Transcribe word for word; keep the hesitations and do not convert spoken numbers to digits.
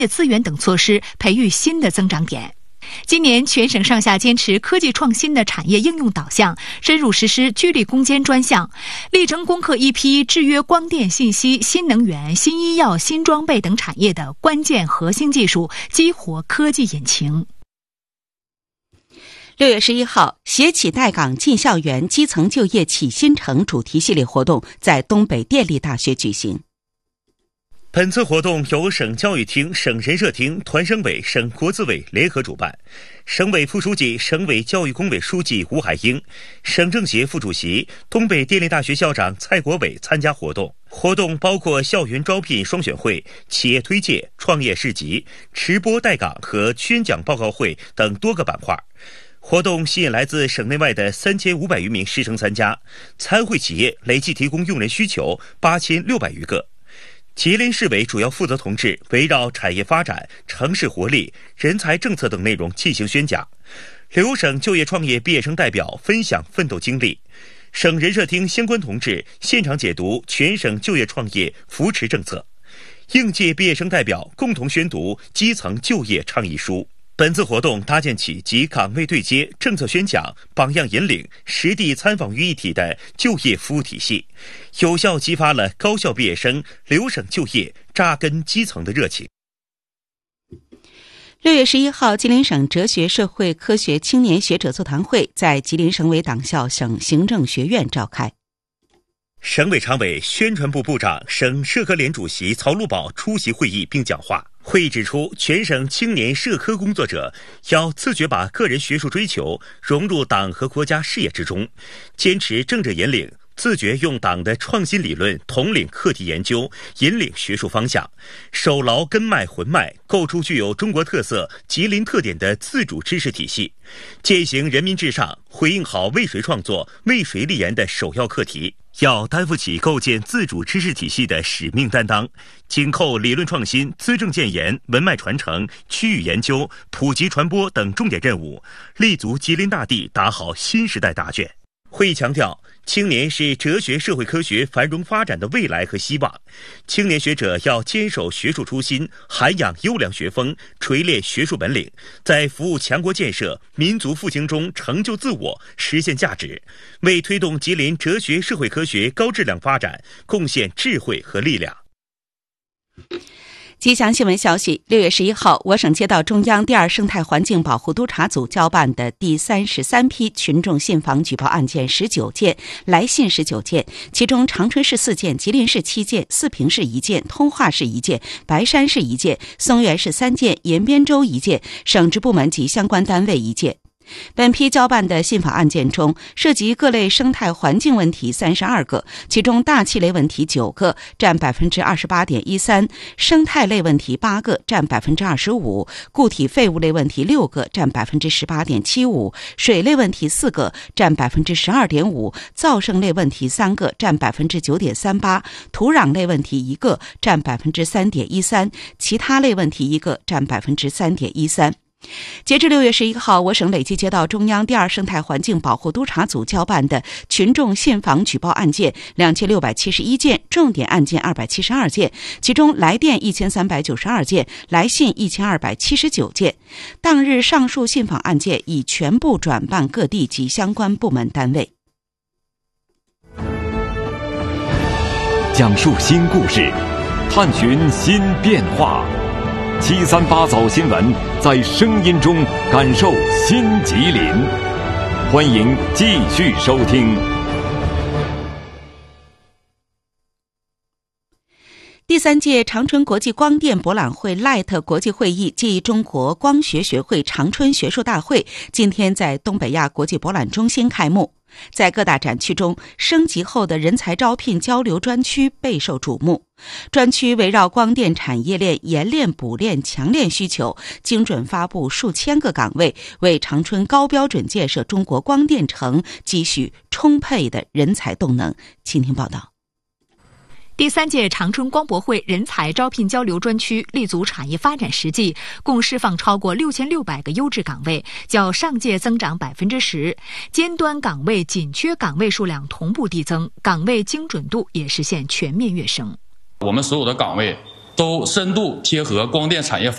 资源等措施，培育新的增长点。今年全省上下坚持科技创新的产业应用导向，深入实施居里攻坚专项，力争攻克一批制约光电信息、新能源、新医药、新装备等产业的关键核心技术，激活科技引擎。 六月十一号，携起带岗进校园基层就业启新城主题系列活动在东北电力大学举行。 本次活动由省教育厅、省人社厅、团省委、省国资委联合主办，省委副书记、省委教育工委书记吴海英，省政协副主席、东北电力大学校长蔡国伟参加活动。活动包括校园招聘双选会、企业推介、创业市集、直播带岗和宣讲报告会等多个板块。活动吸引来自省内外的三千五百余名师生参加，参会企业累计提供用人需求八千六百余个。吉林市委主要负责同志围绕产业发展、城市活力、人才政策等内容进行宣讲，留省就业创业毕业生代表分享奋斗经历，省人社厅相关同志现场解读全省就业创业扶持政策，应届毕业生代表共同宣读基层就业倡议书。本次活动搭建起集岗位对接、政策宣讲、榜样引领、实地参访于一体的就业服务体系，有效激发了高校毕业生留省就业、扎根基层的热情。 六月十一号，吉林省哲学社会科学青年学者座谈会在吉林省委党校省行政学院召开。 省委常委、宣传部部长、省社科联主席曹路宝出席会议并讲话。会议指出，全省青年社科工作者要自觉把个人学术追求融入党和国家事业之中，坚持政治引领，自觉用党的创新理论统领课题研究，引领学术方向，守牢根脉魂脉，构筑具有中国特色、吉林特点的自主知识体系，践行人民至上，回应好为谁创作、为谁立言的首要课题。要担负起构建自主知识体系的使命担当，紧扣理论创新、资政建言、文脉传承、区域研究、普及传播等重点任务，立足吉林大地，打好新时代大卷。会议强调，青年是哲学社会科学繁荣发展的未来和希望，青年学者要坚守学术初心，涵养优良学风，锤炼学术本领，在服务强国建设、民族复兴中成就自我，实现价值，为推动吉林哲学社会科学高质量发展贡献智慧和力量。 吉祥新闻消息，六月十一号，我省接到中央第二生态环境保护督察组交办的第三十三批群众信访举报案件十九件，来信十九件，其中长春市四件，吉林市七件，四平市一件，通化市一件，白山市一件，松原市三件，延边州一件，省直部门及相关单位一件。本批交办的信访案件中，涉及各类生态环境问题三十二个，其中大气类问题九个，占百分之二十八点一三；生态类问题八个，占百分之二十五；固体废物类问题六个，占百分之十八点七五；水类问题四个，占百分之十二点五；噪声类问题三个，占百分之九点三八；土壤类问题一个，占百分之三点一三；其他类问题一个，占百分之三点一三。截至六月十一号，我省累计接到中央第二生态环境保护督察组交办的群众信访举报案件两千六百七十一件，重点案件二百七十二件，其中来电一千三百九十二件，来信一千二百七十九件。当日上述信访案件已全部转办各地及相关部门单位。 讲述新故事，探寻新变化。七三八早新闻，在声音中感受新吉林。欢迎继续收听。 第三届长春国际光电博览会 Light 国际会议暨中国光学学会长春学术大会今天在东北亚国际博览中心开幕。在各大展区中，升级后的人才招聘交流专区备受瞩目。专区围绕光电产业链研炼、补炼、强炼需求，精准发布数千个岗位，为长春高标准建设中国光电城积蓄充沛的人才动能。请听报道。 第三届长春光博会人才招聘交流专区立足产业发展实际，共释放超过六千六百个优质岗位，较上届增长百分之十。尖端岗位紧缺岗位数量同步递增，岗位精准度也实现全面跃升。 我们所有的岗位都深度贴合光电产业发